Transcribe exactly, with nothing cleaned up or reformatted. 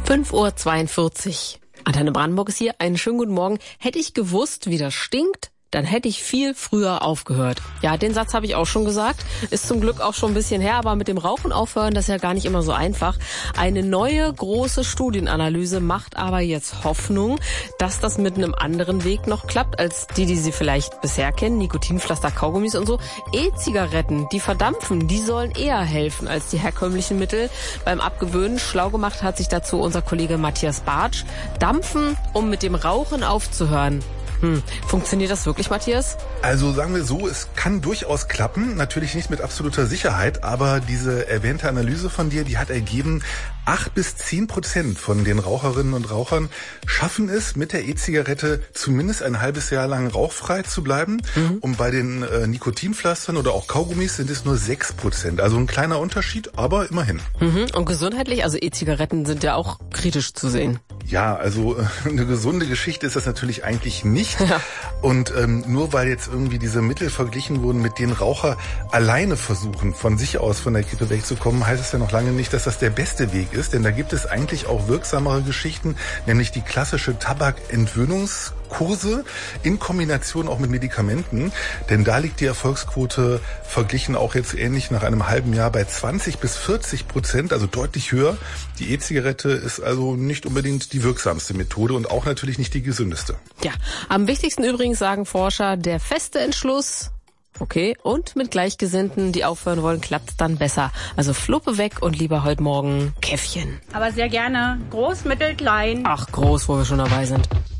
fünf Uhr zweiundvierzig. Antenne Brandenburg ist hier. Einen schönen guten Morgen. Hätte ich gewusst, wie das stinkt, dann hätte ich viel früher aufgehört. Ja, den Satz habe ich auch schon gesagt. Ist zum Glück auch schon ein bisschen her, aber mit dem Rauchen aufhören, das ist ja gar nicht immer so einfach. Eine neue große Studienanalyse macht aber jetzt Hoffnung, dass das mit einem anderen Weg noch klappt, als die, die Sie vielleicht bisher kennen. Nikotinpflaster, Kaugummis und so. E-Zigaretten, die verdampfen, die sollen eher helfen als die herkömmlichen Mittel beim Abgewöhnen. Schlau gemacht hat sich dazu unser Kollege Matthias Bartsch. Dampfen, um mit dem Rauchen aufzuhören. Hm. Funktioniert das wirklich, Matthias? Also sagen wir so, es kann durchaus klappen, natürlich nicht mit absoluter Sicherheit, aber diese erwähnte Analyse von dir, die hat ergeben, acht bis zehn Prozent von den Raucherinnen und Rauchern schaffen es, mit der E-Zigarette zumindest ein halbes Jahr lang rauchfrei zu bleiben. Mhm. Und bei den äh, Nikotinpflastern oder auch Kaugummis sind es nur sechs Prozent. Also ein kleiner Unterschied, aber immerhin. Mhm. Und gesundheitlich, also E-Zigaretten sind ja auch kritisch zu sehen. Ja, also äh, eine gesunde Geschichte ist das natürlich eigentlich nicht. Ja. Und ähm, nur weil jetzt irgendwie diese Mittel verglichen wurden, mit denen Raucher alleine versuchen, von sich aus von der Kippe wegzukommen, heißt es ja noch lange nicht, dass das der beste Weg ist. Denn da gibt es eigentlich auch wirksamere Geschichten, nämlich die klassische Tabakentwöhnungskurse in Kombination auch mit Medikamenten. Denn da liegt die Erfolgsquote verglichen auch jetzt ähnlich nach einem halben Jahr bei zwanzig bis vierzig Prozent, also deutlich höher. Die E-Zigarette ist also nicht unbedingt die wirksamste Methode und auch natürlich nicht die gesündeste. Ja, am wichtigsten übrigens sagen Forscher, der feste Entschluss, okay, und mit Gleichgesinnten, die aufhören wollen, klappt's dann besser. Also Fluppe weg und lieber heute Morgen Käffchen. Aber sehr gerne groß, mittel, klein. Ach, groß, wo wir schon dabei sind.